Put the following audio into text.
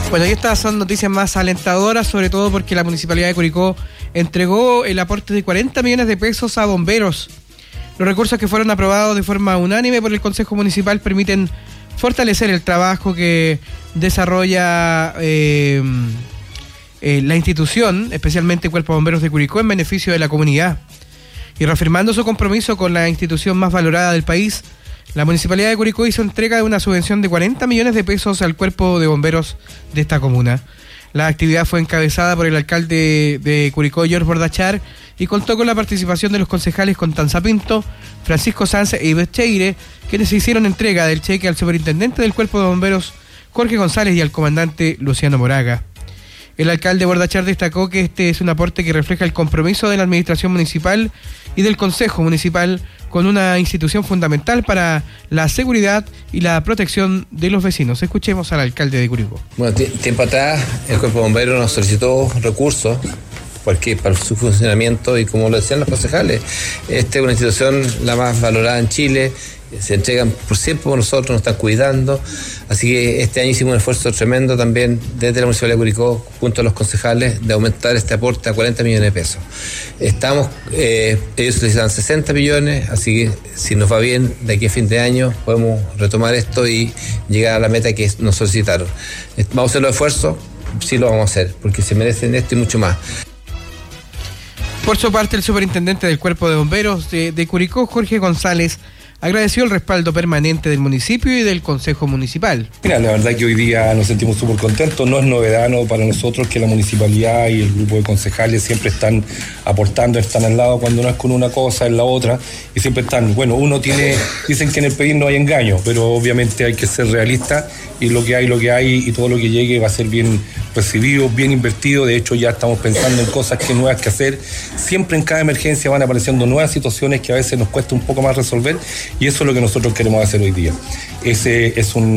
Bueno, y estas son noticias más alentadoras, sobre todo porque la Municipalidad de Curicó entregó el aporte de 40 millones de pesos a bomberos. Los recursos que fueron aprobados de forma unánime por el Consejo Municipal permiten fortalecer el trabajo que desarrolla la institución, especialmente el Cuerpo de Bomberos de Curicó, en beneficio de la comunidad. Y reafirmando su compromiso con la institución más valorada del país, la Municipalidad de Curicó hizo entrega de una subvención de 40 millones de pesos al Cuerpo de Bomberos de esta comuna. La actividad fue encabezada por el alcalde de Curicó, George Bordachar, y contó con la participación de los concejales Constanza Pinto, Francisco Sanz e Ives Cheire, quienes hicieron entrega del cheque al superintendente del Cuerpo de Bomberos, Jorge González, y al comandante Luciano Moraga. El alcalde Bordachar destacó que este es un aporte que refleja el compromiso de la administración municipal y del Consejo Municipal con una institución fundamental para la seguridad y la protección de los vecinos. Escuchemos al alcalde de Curicó. Bueno, tiempo atrás el Cuerpo de Bomberos nos solicitó recursos para su funcionamiento y, como lo decían los concejales, esta es una institución la más valorada en Chile. Se entregan por siempre por nosotros, nos están cuidando, así que este año hicimos un esfuerzo tremendo también desde la Municipalidad de Curicó junto a los concejales de aumentar este aporte a 40 millones de pesos. Ellos solicitan 60 millones, así que si nos va bien de aquí a fin de año podemos retomar esto y llegar a la meta que nos solicitaron. ¿Vamos a hacer los esfuerzos? Sí, lo vamos a hacer, porque se merecen esto y mucho más. Por su parte, el superintendente del Cuerpo de Bomberos de Curicó, Jorge González, agradeció el respaldo permanente del municipio y del Consejo Municipal. Mira, la verdad que hoy día nos sentimos súper contentos. No es novedad para nosotros que la municipalidad y el grupo de concejales siempre están aportando, están al lado, cuando no es con una cosa, es la otra, y siempre están. Bueno, dicen que en el pedir no hay engaño, pero obviamente hay que ser realista, y lo que hay y todo lo que llegue va a ser bien recibido, bien invertido. De hecho, ya estamos pensando en cosas nuevas que hacer. Siempre en cada emergencia van apareciendo nuevas situaciones que a veces nos cuesta un poco más resolver, y eso es lo que nosotros queremos hacer hoy día. Ese es un